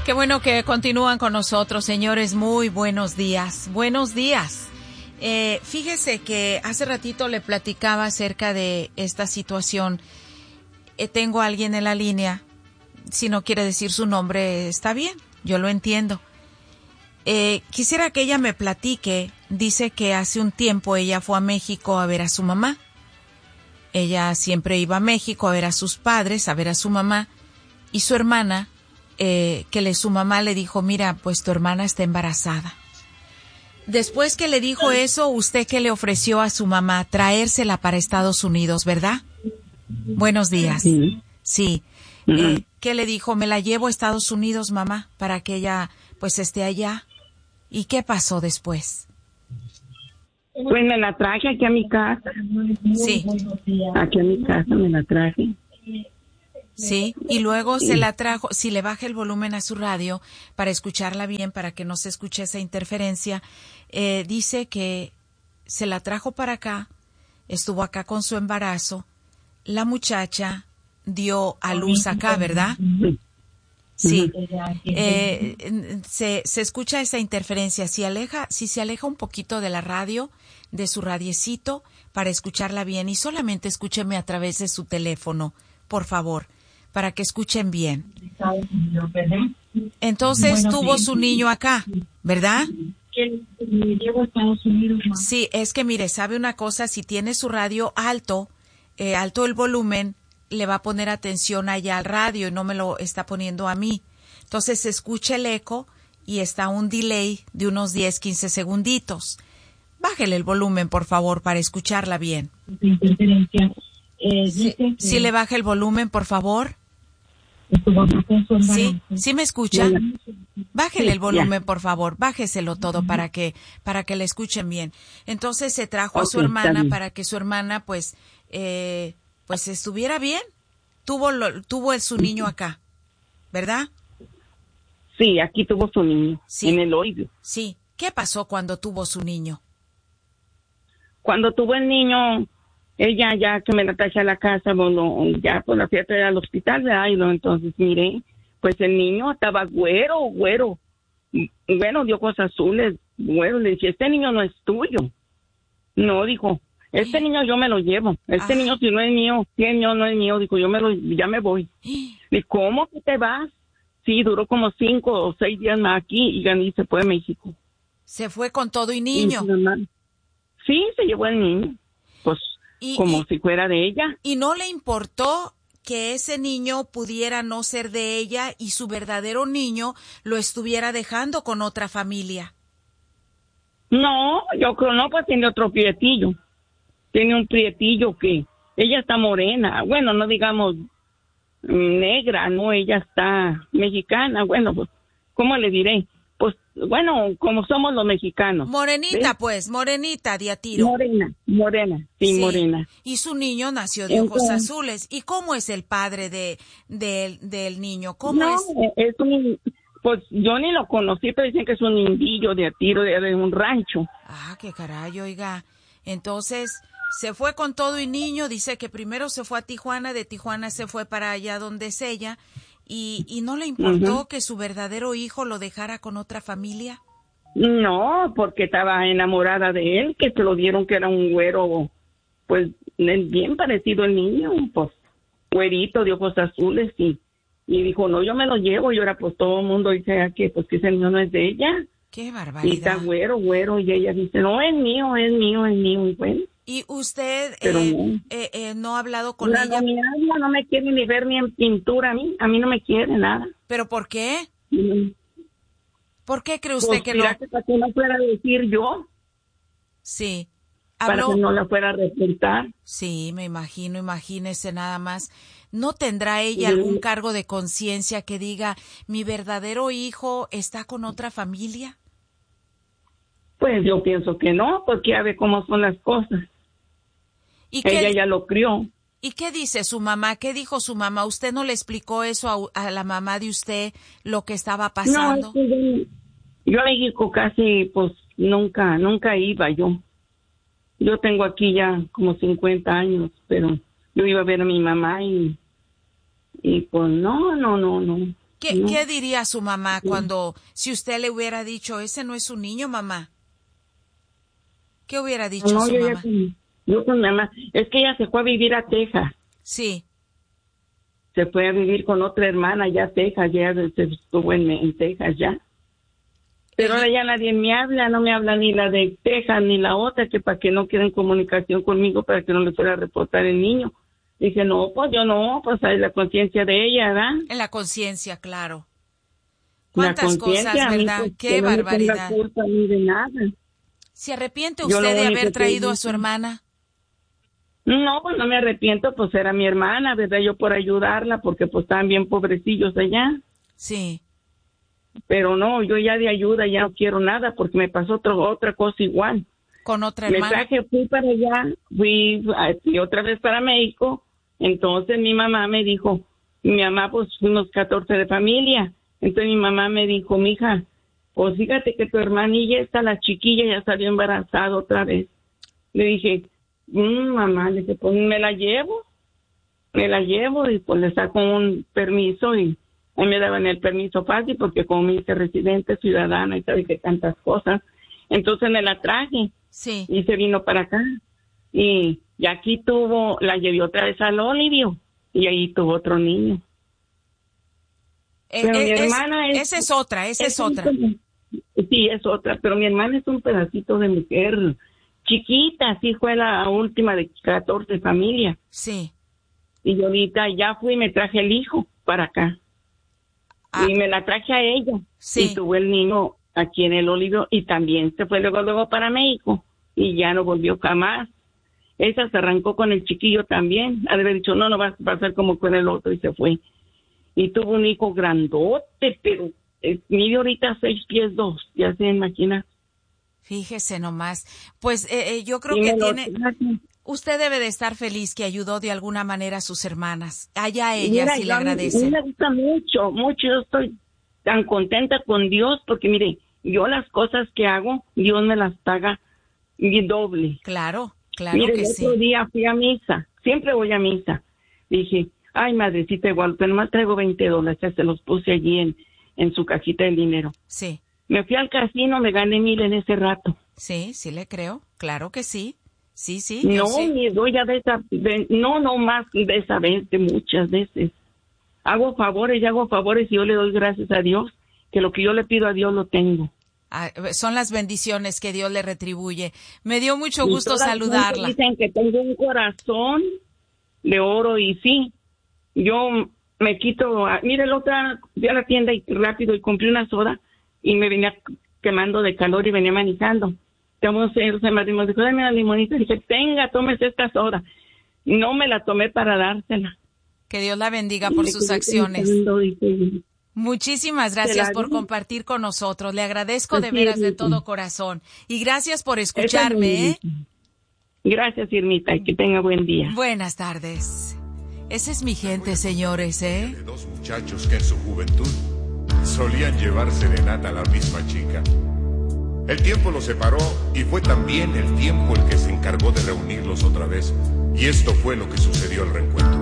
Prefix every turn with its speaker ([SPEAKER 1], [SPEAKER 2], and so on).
[SPEAKER 1] Qué bueno que continúan con nosotros, señores. Muy buenos días. Buenos días. Fíjese que hace ratito le platicaba acerca de esta situación. Tengo a alguien en la línea. Si no quiere decir su nombre, está bien. Yo lo entiendo. Quisiera que ella me platique. Dice que hace un tiempo ella fue a México a ver a su mamá. Ella siempre iba a México a ver a sus padres, a ver a su mamá. Y su hermana, su mamá le dijo, mira, pues tu hermana está embarazada. Después que le dijo eso, ¿usted qué le ofreció a su mamá? Traérsela para Estados Unidos, ¿verdad? Buenos días. Sí. ¿Qué le dijo? Me la llevo a Estados Unidos, mamá, para que ella pues esté allá. ¿Y qué pasó después?
[SPEAKER 2] Pues me la traje aquí a mi casa.
[SPEAKER 1] Sí.
[SPEAKER 2] Aquí a mi casa me la traje.
[SPEAKER 1] Sí, y luego se la trajo, si le baja el volumen a su radio para escucharla bien, para que no se escuche esa interferencia, dice que se la trajo para acá, estuvo acá con su embarazo, la muchacha dio a luz acá, ¿verdad? Sí. Se escucha esa interferencia. Si se aleja un poquito de la radio, de su radiecito, para escucharla bien, y solamente escúcheme a través de su teléfono, por favor, para que escuchen bien. Entonces tuvo su niño acá, ¿verdad? Sí, es que mire, sabe una cosa, si tiene su radio alto el volumen, le va a poner atención allá al radio y no me lo está poniendo a mí. Entonces se escucha el eco y está un delay de unos 10, 15 segunditos. Bájele el volumen, por favor, para escucharla bien. ¿Sí le baja el volumen, por favor? ¿Sí me escucha? Bájele el volumen, por favor, bájeselo todo para que le escuchen bien. Entonces se trajo a su hermana para que su hermana pues estuviera bien. Tuvo su niño acá, ¿verdad?
[SPEAKER 2] Sí, aquí tuvo su niño, sí. En el oído.
[SPEAKER 1] Sí. ¿Qué pasó cuando tuvo su niño?
[SPEAKER 2] Cuando tuvo el niño, ella ya que me la traje a la casa, bueno, ya pues la fui a traer al hospital, ¿verdad? Y entonces miré, pues el niño estaba güero. Bueno, dio ojos azules, güero. Le dije, este niño no es tuyo. No, dijo, este niño yo me lo llevo. Este niño si no es mío, si el niño no es mío, dijo, ya me voy. ¿Y cómo que te vas? Sí, duró como 5 o 6 días más aquí y Gandhi se fue a México.
[SPEAKER 1] ¿Se fue con todo y niño?
[SPEAKER 2] Sí, se llevó el niño, pues como si fuera de ella.
[SPEAKER 1] ¿Y no le importó que ese niño pudiera no ser de ella y su verdadero niño lo estuviera dejando con otra familia?
[SPEAKER 2] No, yo creo no, pues tiene otro prietillo. Tiene un prietillo que ella está morena, bueno, no digamos negra, no, ella está mexicana, bueno, pues, ¿cómo le diré? Pues, bueno, como somos los mexicanos.
[SPEAKER 1] Morenita, ¿sí? Pues, morenita de a tiro.
[SPEAKER 2] Morena, sí, morena.
[SPEAKER 1] Y su niño nació de ojos azules. ¿Y cómo es el padre del niño? ¿Cómo es?
[SPEAKER 2] Es pues yo ni lo conocí, pero dicen que es un indillo de a tiro de un rancho.
[SPEAKER 1] Ah, qué caray, oiga. Entonces, se fue con todo y niño, dice que primero se fue a Tijuana, de Tijuana se fue para allá donde es ella, y no le importó que su verdadero hijo lo dejara con otra familia.
[SPEAKER 2] No, porque estaba enamorada de él, que se lo dieron que era un güero, pues bien parecido el niño, pues güerito de ojos azules, y dijo, no, yo me lo llevo, y ahora pues todo el mundo dice que pues que ese niño no es de ella.
[SPEAKER 1] Qué barbaridad.
[SPEAKER 2] Y está güero, y ella dice, no, es mío, y bueno.
[SPEAKER 1] ¿Y usted no ha hablado con
[SPEAKER 2] ella?
[SPEAKER 1] ella?
[SPEAKER 2] Mi alma no me quiere ni ver ni en pintura a mí no me quiere nada.
[SPEAKER 1] ¿Pero por qué? ¿Por qué cree usted
[SPEAKER 2] pues
[SPEAKER 1] que
[SPEAKER 2] mira, que para que no fuera a decir yo.
[SPEAKER 1] Sí.
[SPEAKER 2] Para que no la fuera a reportar.
[SPEAKER 1] Sí, me imagino, imagínese nada más. ¿No tendrá ella algún cargo de conciencia que diga, mi verdadero hijo está con otra familia?
[SPEAKER 2] Pues yo pienso que no, porque ya ve cómo son las cosas. Ella ya lo crió.
[SPEAKER 1] ¿Y qué dice su mamá? ¿Qué dijo su mamá? ¿Usted no le explicó eso a la mamá de usted, lo que estaba pasando?
[SPEAKER 2] No, es que yo a México casi, pues, nunca iba yo. Yo tengo aquí ya como 50 años, pero yo iba a ver a mi mamá y pues no.
[SPEAKER 1] ¿Qué diría su mamá cuando, si usted le hubiera dicho, ese no es su niño, mamá? ¿Qué hubiera dicho su mamá?
[SPEAKER 2] Yo con mi mamá, es que ella se fue a vivir a Texas.
[SPEAKER 1] Sí.
[SPEAKER 2] Se fue a vivir con otra hermana ya a Texas, ya se estuvo en Texas ya. Pero ahora ya nadie me habla, no me habla ni la de Texas ni la otra, que para que no queden en comunicación conmigo, para que no le fuera a reportar el niño. Dije, no, pues yo no, pues es la conciencia de ella, ¿verdad?
[SPEAKER 1] En la conciencia, claro. ¿Cuántas cosas, verdad?
[SPEAKER 2] Pues,
[SPEAKER 1] Qué barbaridad.
[SPEAKER 2] No me culpa ni de nada.
[SPEAKER 1] ¿Se arrepiente usted de haber traído a su hermana?
[SPEAKER 2] No, pues no me arrepiento, pues era mi hermana, ¿verdad? Yo por ayudarla, porque pues estaban bien pobrecillos allá.
[SPEAKER 1] Sí.
[SPEAKER 2] Pero no, yo ya de ayuda ya no quiero nada, porque me pasó otra cosa igual.
[SPEAKER 1] ¿Con otra hermana?
[SPEAKER 2] Fui para allá, fui otra vez para México. Entonces mi mamá me dijo, mi mamá pues fuimos 14 de familia. Entonces mi mamá me dijo, mija, pues fíjate que tu hermanilla está, la chiquilla, ya salió embarazada otra vez. Le dije, mamá, le dije, pues me la llevo y pues le saco un permiso y ahí me daban el permiso fácil porque como me hice residente, ciudadana y sabe que tantas cosas. Entonces me la traje.
[SPEAKER 1] Sí.
[SPEAKER 2] Y se vino para acá. Y aquí la llevé otra vez al Olivio y ahí tuvo otro niño. Pero mi hermana
[SPEAKER 1] esa es otra.
[SPEAKER 2] Sí, es otra, pero mi hermana es un pedacito de mujer chiquita, así fue la última de 14 familias.
[SPEAKER 1] Sí.
[SPEAKER 2] Y yo ahorita ya fui y me traje el hijo para acá. Y me la traje a ella.
[SPEAKER 1] Sí.
[SPEAKER 2] Y tuvo el niño aquí en el Olivio y también se fue luego para México y ya no volvió jamás. Esa se arrancó con el chiquillo también. Ha de haber dicho, no va a pasar como con el otro y se fue. Y tuvo un hijo grandote, pero mide ahorita 6 pies 2, ya se imagina.
[SPEAKER 1] Fíjese nomás. Pues yo creo que usted debe de estar feliz que ayudó de alguna manera a sus hermanas. Allá ellas sí le agradecen.
[SPEAKER 2] Me gusta mucho. Yo estoy tan contenta con Dios porque mire, yo las cosas que hago, Dios me las paga doble.
[SPEAKER 1] Claro
[SPEAKER 2] mire,
[SPEAKER 1] que sí.
[SPEAKER 2] El otro día fui a misa, siempre voy a misa. Dije, ay, madrecita, igual, pero nomás traigo $20, ya se los puse allí en su cajita de dinero.
[SPEAKER 1] Sí.
[SPEAKER 2] Me fui al casino, me gané 1,000 en ese rato.
[SPEAKER 1] Sí le creo, claro que sí. Sí.
[SPEAKER 2] No, me doy ya no más de esa vez, de muchas veces. Hago favores y yo le doy gracias a Dios, que lo que yo le pido a Dios lo tengo.
[SPEAKER 1] Son las bendiciones que Dios le retribuye. Me dio mucho gusto saludarla.
[SPEAKER 2] Dicen que tengo un corazón de oro y sí, yo me quito, mire, la otra, fui a la tienda y rápido y compré una soda y me venía quemando de calor y venía manejando. Se me dijo, dame la limonita, y dije, tómese esta soda. No me la tomé para dársela.
[SPEAKER 1] Que Dios la bendiga por sus acciones. Muchísimas gracias por compartir con nosotros. Le agradezco de veras de todo corazón. Y gracias por escucharme, ¿eh?
[SPEAKER 2] Gracias, Irmita, y que tenga buen día.
[SPEAKER 1] Buenas tardes. Esa es mi gente, señores, ¿eh?
[SPEAKER 3] De dos muchachos que en su juventud solían llevar serenata a la misma chica. El tiempo los separó y fue también el tiempo el que se encargó de reunirlos otra vez. Y esto fue lo que sucedió al reencuentro.